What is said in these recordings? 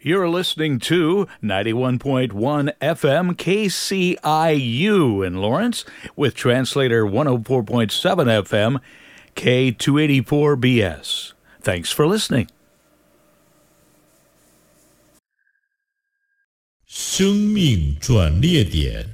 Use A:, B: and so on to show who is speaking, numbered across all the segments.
A: You're listening to 91.1 FM KCIU in Lawrence with translator 104.7 FM K284BS. Thanks for listening.
B: 生命转捩点，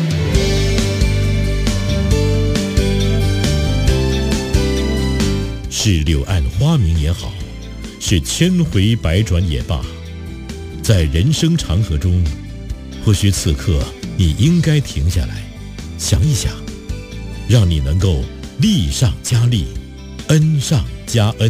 B: 是柳暗花明也好，是千回百转也罢，在人生长河中，或许此刻你应该停下来，想一想，让你能够力上加力，恩上加恩。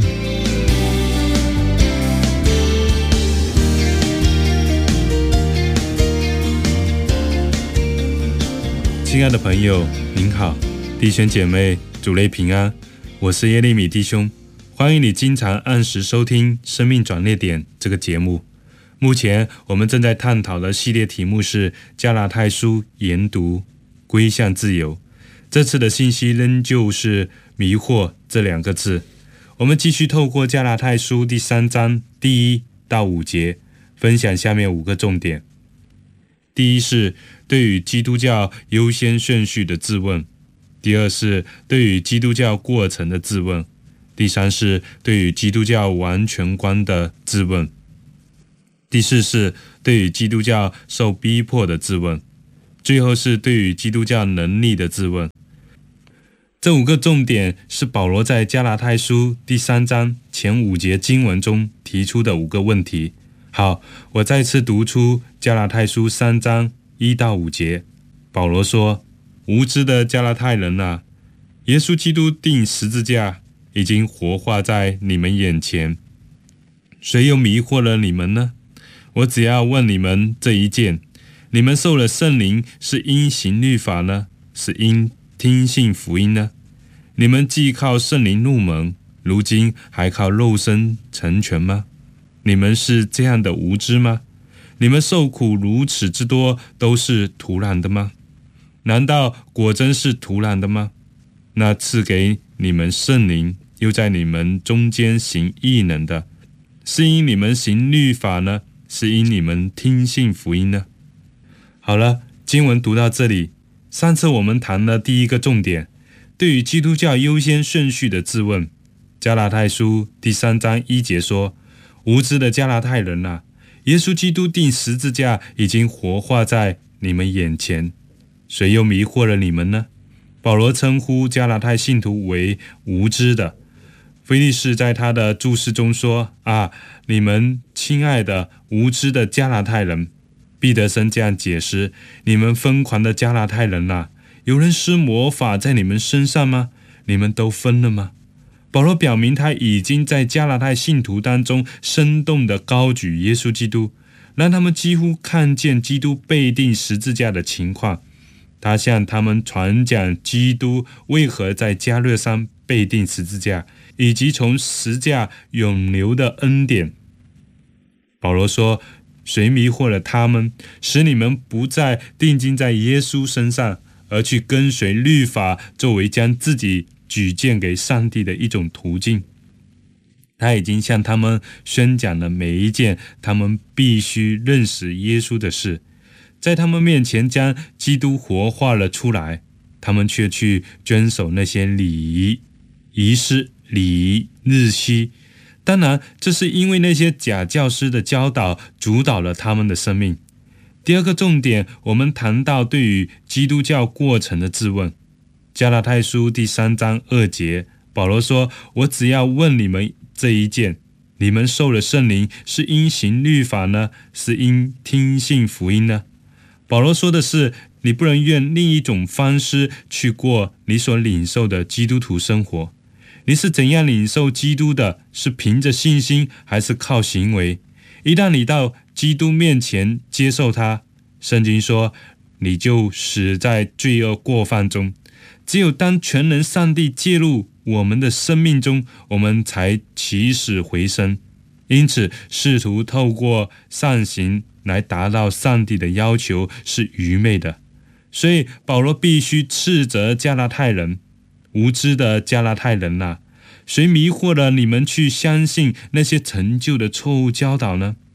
C: 亲爱的朋友，您好，弟兄姐妹，主内平安，我是耶利米弟兄，欢迎你经常按时收听《生命转捩点》这个节目。目前我们正在探讨的系列题目是加拉太书研读归向自由。这次的信息仍旧是迷惑这两个字。我们继续透过加拉太书第3章第1到5节，分享下面5个重点。第一是对于基督教优先顺序的自问，第二是对于基督教过程的自问，第三是对于基督教完全观的自问，第四是对于基督教受逼迫的自问，最后是对于基督教能力的自问。这5个重点是保罗在加拉太书第3章前5节经文中提出的5个问题。好，我再次读出加拉太书3章1到5节。保罗说：无知的加拉太人啊，耶稣基督钉十字架已经活化在你们眼前，谁又迷惑了你们呢？我只要问你们这一件，你们受了圣灵是因行律法呢，是因听信福音呢？你们既靠圣灵入门，如今还靠肉身成全吗？你们是这样的无知吗？你们受苦如此之多，都是徒然的吗？难道果真是徒然的吗？那赐给你们圣灵，又在你们中间行异能的，是因你们行律法呢，是因你们听信福音呢？好了，经文读到这里，上次我们谈了第1个重点，对于基督教优先顺序的自问。加拉太书第3章1节说：无知的加拉太人啊，耶稣基督钉十字架已经活化在你们眼前，谁又迷惑了你们呢？保罗称呼加拉太信徒为无知的。腓力士在他的注释中说：你们亲爱的无知的加拉太人。彼得森这样解释：你们疯狂的加拉太人啊，有人施魔法在你们身上吗？你们都疯了吗？保罗表明他已经在加拉太信徒当中生动地高举耶稣基督，让他们几乎看见基督被钉十字架的情况。他向他们传讲基督为何在加略山被钉十字架，以及从十架永流的恩典。保罗说：谁迷惑了他们，使你们不再定睛在耶稣身上，而去跟随律法作为将自己举荐给上帝的一种途径。他已经向他们宣讲了每一件他们必须认识耶稣的事，在他们面前将基督活化了出来，他们却去遵守那些礼仪、仪式、礼仪、日期。当然，这是因为那些假教师的教导主导了他们的生命。第2个重点，我们谈到对于基督教过程的自问。加拉太书第3章2节，保罗说：我只要问你们这一件，你们受了圣灵是因行律法呢，是因听信福音呢？保罗说的是，你不能用另一种方式去过你所领受的基督徒生活。你是怎样领受基督的？是凭着信心还是靠行为？一旦你到基督面前接受他，圣经说你就死在罪恶过犯中。只有当全能上帝介入我们的生命中，我们才起死回生。因此，试图透过善行来达到上帝的要求是愚昧的。所以保罗必须斥责加拉太人：无知的加拉太人啊，谁迷惑了你们去相信那些陈旧的错误教导呢？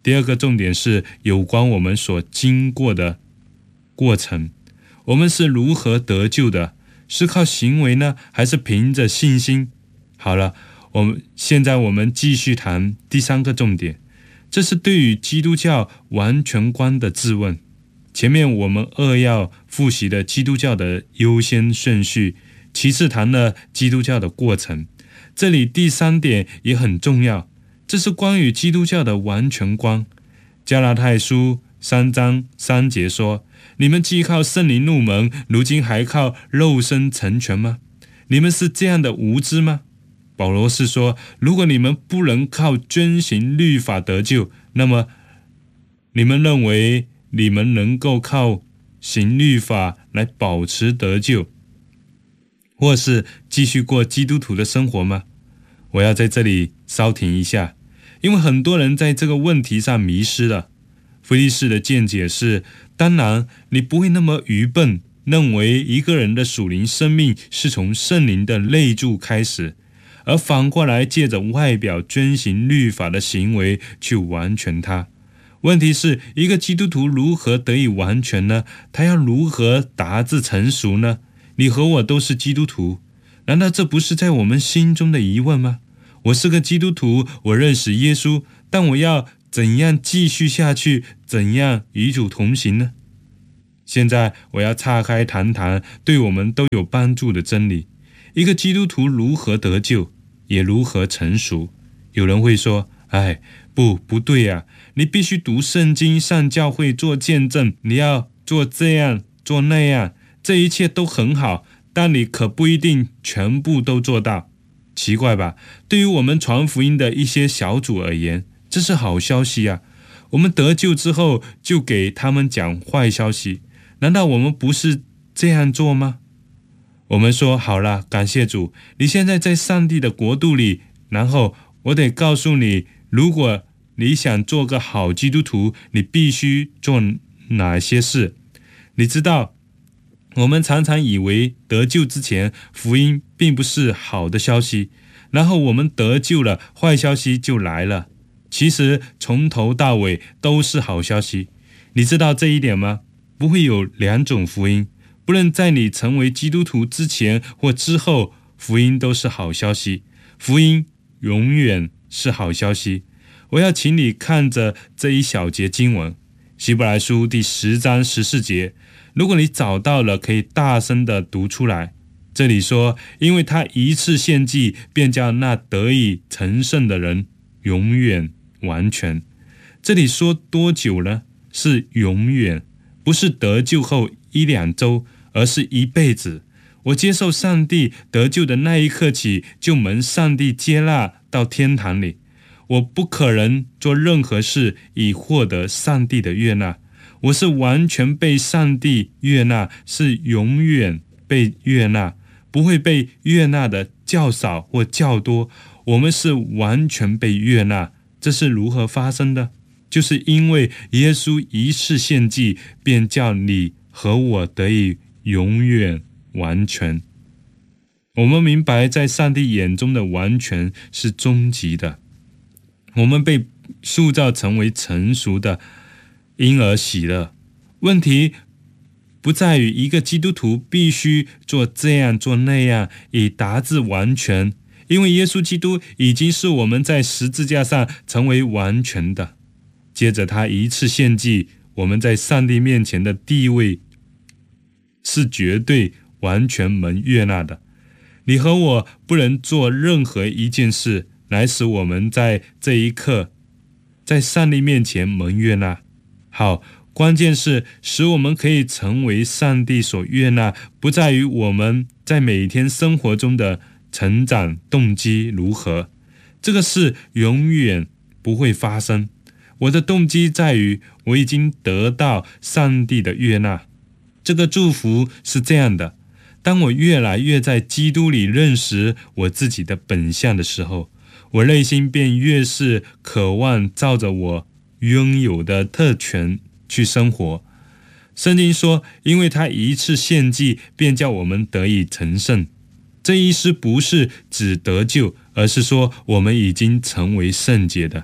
C: 第二个重点是有关我们所经过的过程，我们是如何得救的，是靠行为呢，还是凭着信心？好了，现在我们继续谈第三个重点，这是对于基督教完全观的质问。前面我们扼要复习了基督教的优先顺序，其次谈了基督教的过程。这里第三点也很重要，这是关于基督教的完全观。加拉太书3章3节说，你们既靠圣灵入门，如今还靠肉身成全吗？你们是这样的无知吗？保罗是说，如果你们不能靠遵行律法得救，那么你们认为你们能够靠行律法来保持得救，或是继续过基督徒的生活吗？我要在这里稍停一下，因为很多人在这个问题上迷失了。腓力士的见解是，当然你不会那么愚笨，认为一个人的属灵生命是从圣灵的内住开始，而反过来借着外表遵行律法的行为去完全它。问题是，一个基督徒如何得以完全呢？他要如何达至成熟呢？你和我都是基督徒，难道这不是在我们心中的疑问吗？我是个基督徒，我认识耶稣，但我要怎样继续下去？怎样与主同行呢？现在我要岔开谈谈对我们都有帮助的真理，一个基督徒如何得救，也如何成熟。有人会说，不对啊，你必须读圣经，上教会做见证，你要做这样做那样，这一切都很好，但你可不一定全部都做到。奇怪吧？对于我们传福音的一些小组而言，这是好消息啊。我们得救之后就给他们讲坏消息，难道我们不是这样做吗？我们说好了，感谢主，你现在在上帝的国度里，然后我得告诉你，如果你想做个好基督徒，你必须做哪些事。你知道，我们常常以为得救之前，福音并不是好的消息，然后我们得救了，坏消息就来了。其实从头到尾都是好消息。你知道这一点吗？不会有两种福音，不论在你成为基督徒之前或之后，福音都是好消息。福音永远是好消息。我要请你看着这一小节经文，希伯来书第10章14节，如果你找到了，可以大声地读出来。这里说，因为他一次献祭，便叫那得以成圣的人永远完全。这里说多久呢？是永远，不是得救后1-2周，而是一辈子。我接受上帝得救的那一刻起，就蒙上帝接纳到天堂里。我不可能做任何事以获得上帝的悦纳，我是完全被上帝悦纳，是永远被悦纳，不会被悦纳的较少或较多，我们是完全被悦纳。这是如何发生的？就是因为耶稣一次献祭，便叫你和我得以永远完全。我们明白，在上帝眼中的完全是终极的。我们被塑造成为成熟的，因而喜乐。问题不在于一个基督徒必须做这样做那样以达至完全，因为耶稣基督已经是我们在十字架上成为完全的。接着他一次献祭，我们在上帝面前的地位是绝对完全蒙悦纳的。你和我不能做任何一件事来使我们在这一刻在上帝面前蒙悦纳。好，关键是使我们可以成为上帝所悦纳，不在于我们在每天生活中的成长动机如何，这个事永远不会发生。我的动机在于我已经得到上帝的悦纳。这个祝福是这样的，当我越来越在基督里认识我自己的本相的时候，我内心便越是渴望照着我拥有的特权去生活。圣经说，因为他一次献祭，便叫我们得以成圣。这意思不是指得救，而是说我们已经成为圣洁的。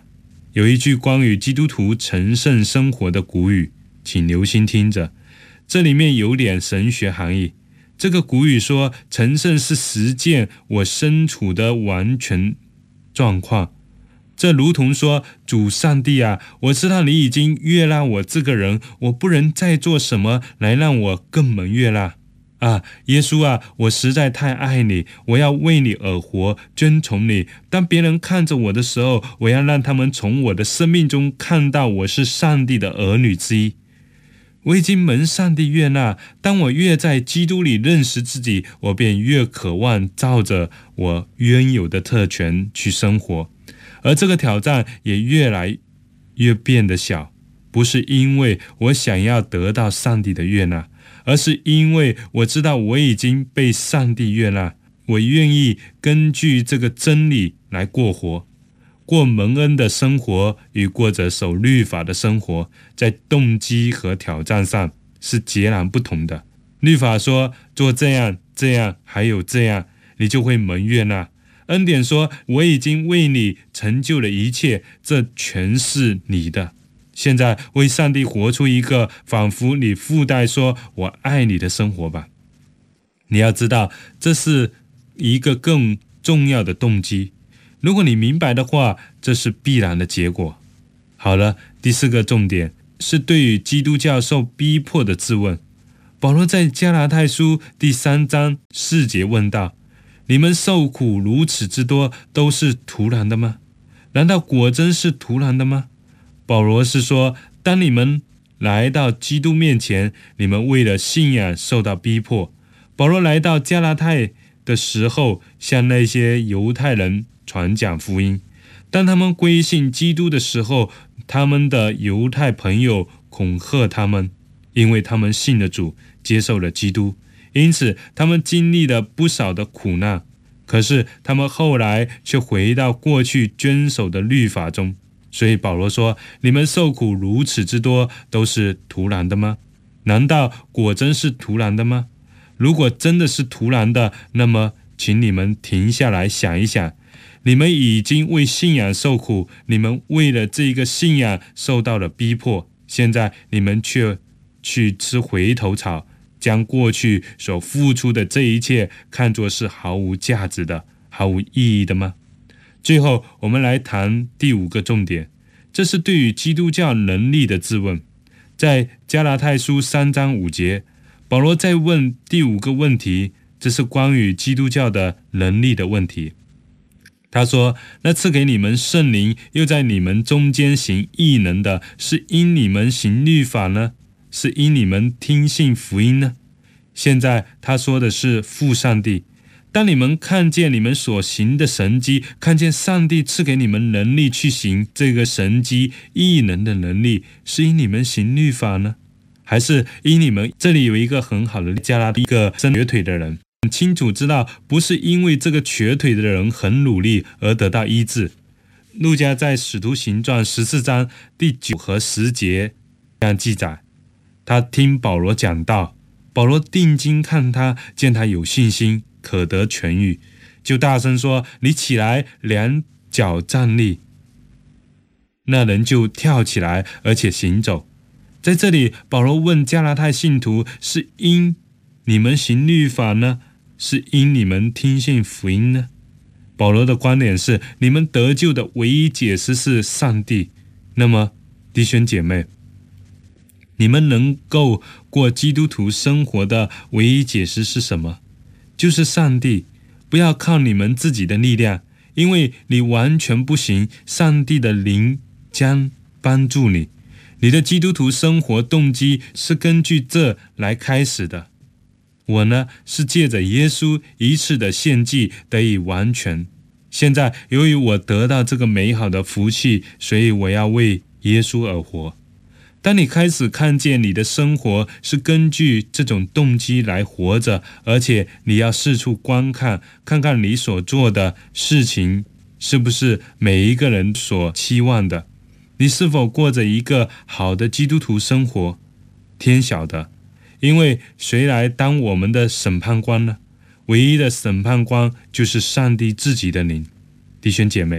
C: 有一句关于基督徒成圣生活的古语，请留心听着，这里面有点神学含义。这个古语说，成圣是实践我身处的完全状况。这如同说，主上帝啊，我知道你已经悦纳我这个人，我不能再做什么来让我更蒙悦纳啊，耶稣啊，我实在太爱你，我要为你而活，遵从你。当别人看着我的时候，我要让他们从我的生命中看到我是上帝的儿女之一。我已经蒙上帝悦纳，当我越在基督里认识自己，我便越渴望照着我原有的特权去生活，而这个挑战也越来越变得小，不是因为我想要得到上帝的悦纳，而是因为我知道我已经被上帝悦纳，我愿意根据这个真理来过活。过蒙恩的生活与过着守律法的生活，在动机和挑战上是截然不同的。律法说做这样这样还有这样，你就会蒙悦纳。恩典说我已经为你成就了一切，这全是你的。现在为上帝活出一个仿佛你附带说我爱你的生活吧。你要知道，这是一个更重要的动机。如果你明白的话，这是必然的结果。好了，第四个重点是对于基督教受逼迫的质问。保罗在加拉太书第3章4节问道：你们受苦如此之多，都是徒然的吗？难道果真是徒然的吗？保罗是说，当你们来到基督面前，你们为了信仰受到逼迫。保罗来到加拉太的时候，向那些犹太人传讲福音。当他们归信基督的时候，他们的犹太朋友恐吓他们，因为他们信了主，接受了基督，因此他们经历了不少的苦难。可是他们后来却回到过去遵守的律法中。所以保罗说，你们受苦如此之多，都是徒然的吗？难道果真是徒然的吗？如果真的是徒然的，那么请你们停下来想一想，你们已经为信仰受苦，你们为了这个信仰受到了逼迫，现在你们却去吃回头草，将过去所付出的这一切看作是毫无价值的、毫无意义的吗？最后我们来谈第5个重点，这是对于基督教能力的质问。在加拉太书3章5节，保罗在问第5个问题，这是关于基督教的能力的问题。他说，那赐给你们圣灵，又在你们中间行异能的，是因你们行律法呢？是因你们听信福音呢？现在他说的是父上帝。当你们看见你们所行的神迹，看见上帝赐给你们能力去行这个神迹异能的能力，是因你们行律法呢？还是因你们？这里有一个很好的加拉一个伸瘸腿的人，很清楚知道不是因为这个瘸腿的人很努力而得到医治。路加在使徒行传14章第9和10节这样记载，他听保罗讲道，保罗定睛看他，见他有信心，可得痊愈，就大声说，你起来，两脚站立。那人就跳起来，而且行走。在这里，保罗问加拉太信徒，是因你们行律法呢？是因你们听信福音呢？保罗的观点是，你们得救的唯一解释是上帝。那么弟兄姐妹，你们能够过基督徒生活的唯一解释是什么？就是上帝。不要靠你们自己的力量，因为你完全不行，上帝的灵将帮助你。你的基督徒生活动机是根据这来开始的。我呢，是借着耶稣一次的献祭得以完全。现在由于我得到这个美好的福气，所以我要为耶稣而活。当你开始看见你的生活是根据这种动机来活着，而且你要四处观看，看看你所做的事情是不是每一个人所期望的，你是否过着一个好的基督徒生活？天晓得，因为谁来当我们的审判官呢？唯一的审判官就是上帝自己的灵。弟兄姐妹，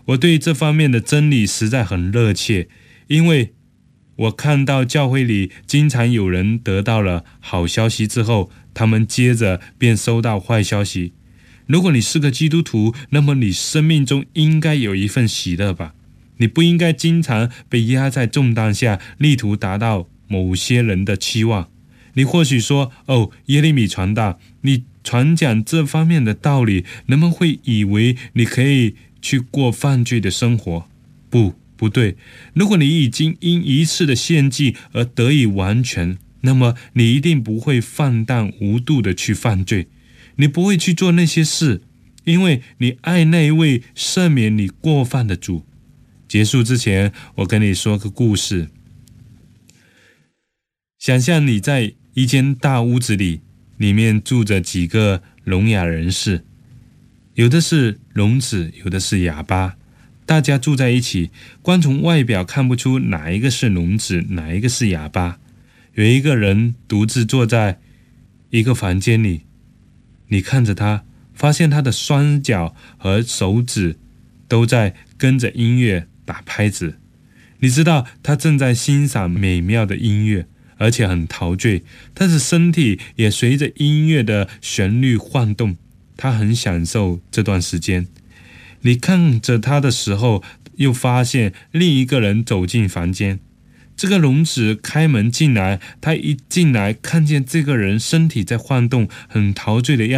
C: 我对这方面的真理实在很热切，因为我看到教会里经常有人得到了好消息之后，他们接着便收到坏消息。如果你是个基督徒，那么你生命中应该有一份喜乐吧？你不应该经常被压在重担下，力图达到某些人的期望。你或许说，耶利米传道，你传讲这方面的道理，人们会以为你可以去过犯罪的生活。不对，如果你已经因一次的献祭而得以完全，那么你一定不会放荡无度的去犯罪，你不会去做那些事，因为你爱那一位赦免你过犯的主。结束之前，我跟你说个故事。想象你在一间大屋子里面住着几个聋哑人士，有的是聋子，有的是哑巴，大家住在一起，光从外表看不出哪一个是聋子，哪一个是哑巴。有一个人独自坐在一个房间里，你看着他，发现他的双脚和手指都在跟着音乐打拍子。你知道他正在欣赏美妙的音乐，而且很陶醉，他的身体也随着音乐的旋律晃动，他很享受这段时间。你看着他的时候，又发现另一个人走进房间。这个聋子开门进来，他一进来看见这个人身体在晃动，很陶醉的样子。